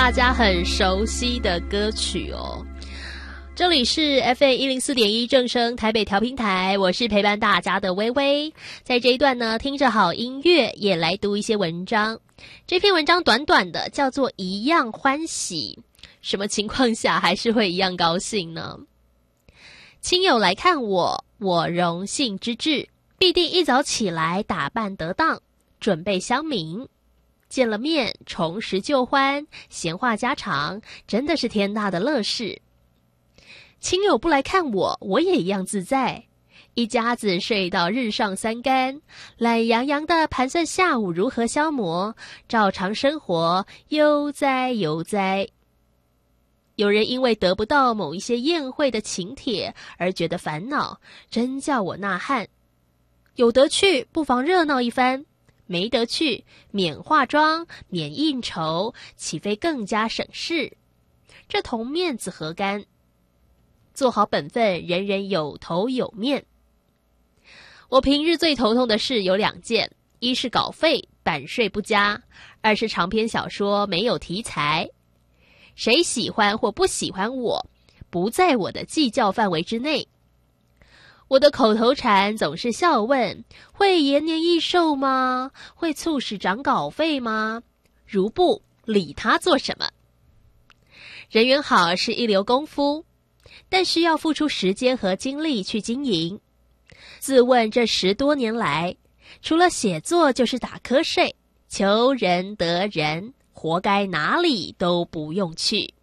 大家很熟悉的歌曲哦。这里是 FM104.1 正声台北调频台，我是陪伴大家的微微。在这一段呢，听着好音乐，也来读一些文章。这篇文章短短的，叫做一样欢喜。什么情况下还是会一样高兴呢？亲友来看我，我荣幸之至，必定一早起来打扮得当，准备乡民。见了面，重拾旧欢，闲话家常，真的是天大的乐事。亲友不来看我，我也一样自在。一家子睡到日上三竿，懒洋洋地盘算下午如何消磨，照常生活，悠哉悠哉。有人因为得不到某一些宴会的请帖而觉得烦恼，真叫我呐喊。有得去，不妨热闹一番；没得去，免化妆，免应酬，岂非更加省事？这同面子何干？做好本分，人人有头有面。我平日最头痛的事有2件，一是稿费版税不佳，二是长篇小说没有题材。谁喜欢或不喜欢我，不在我的计较范围之内。我的口头禅总是笑问：会延年益寿吗？会促使涨稿费吗？如不，理他做什么？人缘好是一流功夫，但需要付出时间和精力去经营。自问这10多年来，除了写作就是打瞌睡，求人得人，活该哪里都不用去。